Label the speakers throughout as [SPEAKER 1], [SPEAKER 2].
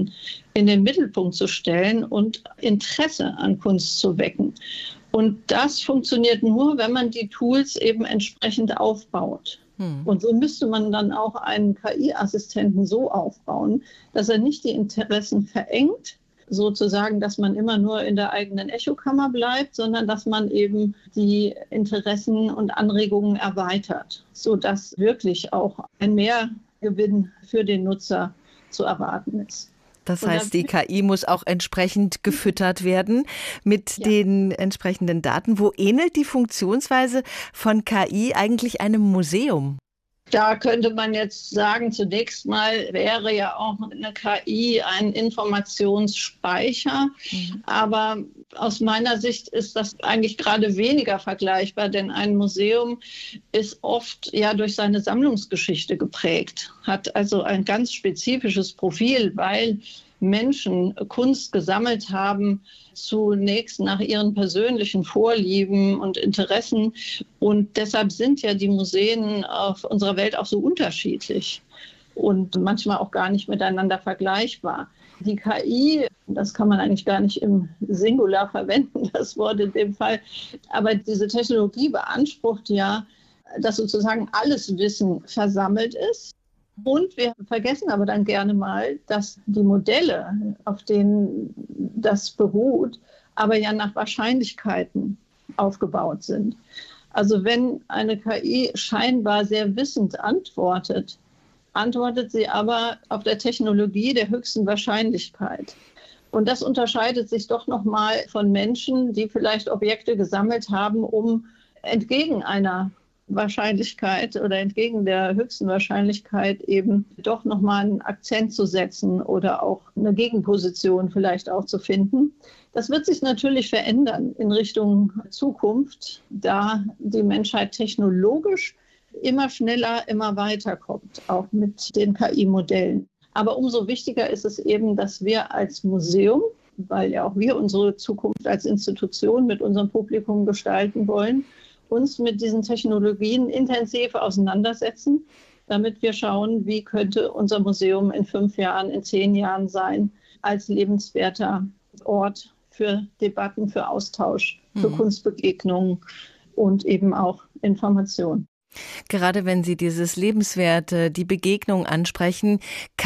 [SPEAKER 1] Menschen in den Mittelpunkt zu stellen und Interesse an Kunst zu wecken. Und das funktioniert nur, wenn man die Tools eben entsprechend aufbaut. Und so müsste man dann auch einen KI-Assistenten so aufbauen, dass er nicht die Interessen verengt, sozusagen, dass man immer nur in der eigenen Echokammer bleibt, sondern dass man eben die Interessen und Anregungen erweitert, sodass wirklich auch ein Mehrgewinn für den Nutzer zu erwarten ist.
[SPEAKER 2] Das heißt, die KI muss auch entsprechend gefüttert werden mit den entsprechenden Daten. Wo ähnelt die Funktionsweise von KI eigentlich einem Museum?
[SPEAKER 1] Da könnte man jetzt sagen, zunächst mal wäre ja auch eine KI ein Informationsspeicher. Aber aus meiner Sicht ist das eigentlich gerade weniger vergleichbar, denn ein Museum ist oft ja durch seine Sammlungsgeschichte geprägt, hat also ein ganz spezifisches Profil, weil Menschen Kunst gesammelt haben, zunächst nach ihren persönlichen Vorlieben und Interessen. Und deshalb sind ja die Museen auf unserer Welt auch so unterschiedlich und manchmal auch gar nicht miteinander vergleichbar. Die KI, das kann man eigentlich gar nicht im Singular verwenden, das Wort in dem Fall, aber diese Technologie beansprucht ja, dass sozusagen alles Wissen versammelt ist. Und wir vergessen aber dann gerne mal, dass die Modelle, auf denen das beruht, aber ja nach Wahrscheinlichkeiten aufgebaut sind. Also wenn eine KI scheinbar sehr wissend antwortet, antwortet sie aber auf der Technologie der höchsten Wahrscheinlichkeit. Und das unterscheidet sich doch nochmal von Menschen, die vielleicht Objekte gesammelt haben, um entgegen einer Wahrscheinlichkeit oder entgegen der höchsten Wahrscheinlichkeit eben doch nochmal einen Akzent zu setzen oder auch eine Gegenposition vielleicht auch zu finden. Das wird sich natürlich verändern in Richtung Zukunft, da die Menschheit technologisch immer schneller, immer weiterkommt, auch mit den KI-Modellen. Aber umso wichtiger ist es eben, dass wir als Museum, weil ja auch wir unsere Zukunft als Institution mit unserem Publikum gestalten wollen, uns mit diesen Technologien intensiv auseinandersetzen, damit wir schauen, wie könnte unser Museum in 5 Jahren, in 10 Jahren sein, als lebenswerter Ort für Debatten, für Austausch, für Kunstbegegnungen und eben auch Information.
[SPEAKER 2] Gerade wenn Sie dieses Lebenswerte, die Begegnung ansprechen,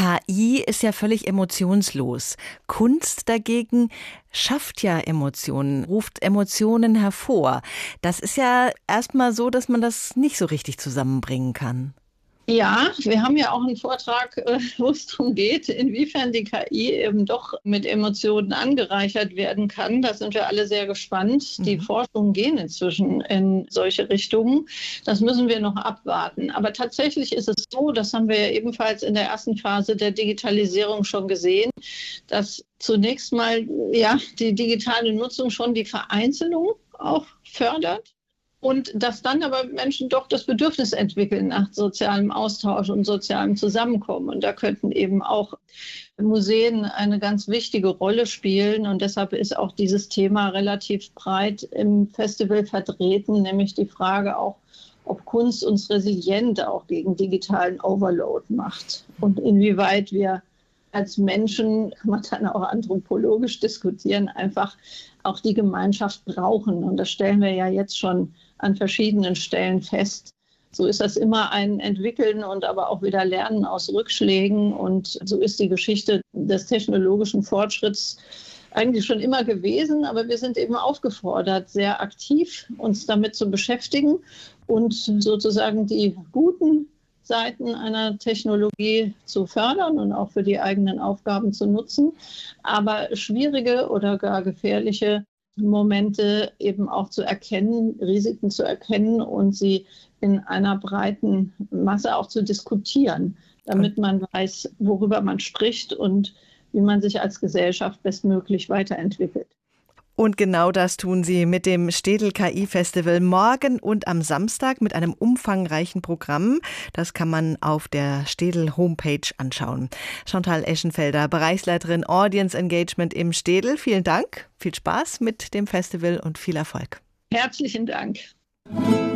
[SPEAKER 2] KI ist ja völlig emotionslos. Kunst dagegen schafft ja Emotionen, ruft Emotionen hervor. Das ist ja erstmal so, dass man das nicht so richtig zusammenbringen kann.
[SPEAKER 1] Ja, wir haben ja auch einen Vortrag, wo es darum geht, inwiefern die KI eben doch mit Emotionen angereichert werden kann. Da sind wir alle sehr gespannt. Die Forschungen gehen inzwischen in solche Richtungen. Das müssen wir noch abwarten. Aber tatsächlich ist es so, das haben wir ja ebenfalls in der ersten Phase der Digitalisierung schon gesehen, dass zunächst mal ja die digitale Nutzung schon die Vereinzelung auch fördert. Und dass dann aber Menschen doch das Bedürfnis entwickeln nach sozialem Austausch und sozialem Zusammenkommen. Und da könnten eben auch Museen eine ganz wichtige Rolle spielen. Und deshalb ist auch dieses Thema relativ breit im Festival vertreten, nämlich die Frage auch, ob Kunst uns resilient auch gegen digitalen Overload macht und inwieweit wir als Menschen, kann man dann auch anthropologisch diskutieren, einfach auch die Gemeinschaft brauchen. Und das stellen wir ja jetzt schon an verschiedenen Stellen fest. So ist das immer ein Entwickeln und aber auch wieder Lernen aus Rückschlägen. Und so ist die Geschichte des technologischen Fortschritts eigentlich schon immer gewesen. Aber wir sind eben aufgefordert, sehr aktiv uns damit zu beschäftigen und sozusagen die guten Seiten einer Technologie zu fördern und auch für die eigenen Aufgaben zu nutzen, aber schwierige oder gar gefährliche Momente eben auch zu erkennen, Risiken zu erkennen und sie in einer breiten Masse auch zu diskutieren, damit man weiß, worüber man spricht und wie man sich als Gesellschaft bestmöglich weiterentwicklt.
[SPEAKER 2] Und genau das tun Sie mit dem Städel KI-Festival morgen und am Samstag mit einem umfangreichen Programm. Das kann man auf der Städel-Homepage anschauen. Chantal Eschenfelder, Bereichsleiterin Audience Engagement im Städel. Vielen Dank, viel Spaß mit dem Festival und viel Erfolg.
[SPEAKER 1] Herzlichen Dank.